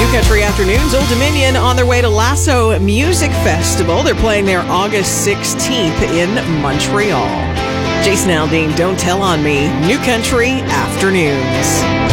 Country Afternoons, Old Dominion on their way to Lasso Music Festival. They're playing there August 16th in Montreal. Jason Aldean, Don't Tell on Me, New Country Afternoons.